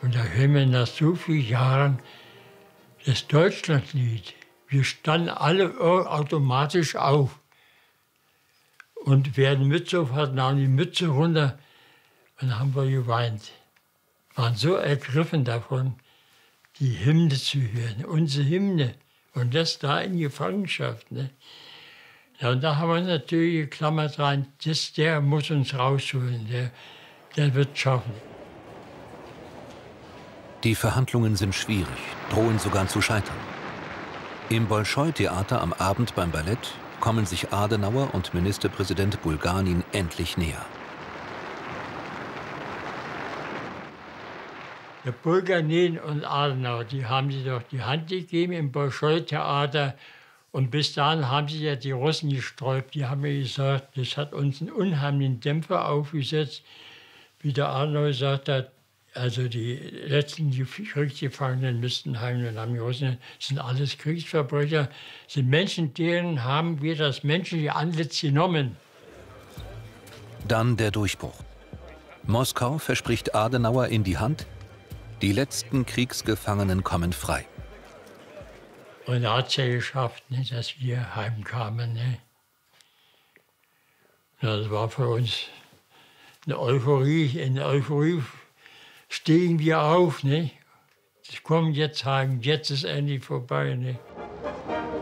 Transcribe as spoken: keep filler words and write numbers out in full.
Und da hören wir nach so vielen Jahren das Deutschlandlied. Wir standen alle automatisch auf. Und wer eine Mütze auf hat, nahm die Mütze runter und dann haben wir geweint. Wir waren so ergriffen davon, die Hymne zu hören, unsere Hymne. Und das da in Gefangenschaft. Ne? Ja, und da haben wir natürlich geklammert rein, das, der muss uns rausholen, der, der wird es schaffen. Die Verhandlungen sind schwierig, drohen sogar zu scheitern. Im Bolschoi-Theater am Abend beim Ballett kommen sich Adenauer und Ministerpräsident Bulganin endlich näher. Der Bulganin und Adenauer, die haben sich doch die Hand gegeben im Bolschoi-Theater. Und bis dahin haben sich ja die Russen gesträubt. Die haben mir gesagt, das hat uns einen unheimlichen Dämpfer aufgesetzt. Wie der Adenauer gesagt hat, also die letzten Kriegsgefangenen müssten heim und haben die Russen, das sind alles Kriegsverbrecher, das sind Menschen, denen haben wir das menschliche Antlitz genommen. Dann der Durchbruch. Moskau verspricht Adenauer in die Hand, die letzten Kriegsgefangenen kommen frei. Und er hat es ja geschafft, ne, dass wir heimkamen. Ne. Das war für uns eine Euphorie. In der Euphorie stehen wir auf. Ne. Wir kommen jetzt heim, jetzt ist endlich vorbei. Ne.